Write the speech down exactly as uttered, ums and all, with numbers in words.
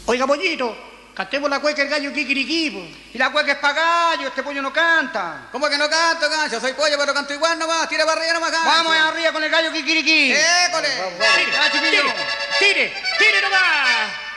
Oiga, pollito, cantemos la cueca el gallo kikiriki, po. Y la cueca es pa' gallo, este pollo no canta. ¿Cómo que no canto, gancho? Soy pollo, pero canto igual nomás. Tira para arriba nomás, gancho. Vamos arriba con el gallo kikiriki. ¡École! Tire, tire, tire, tire nomás.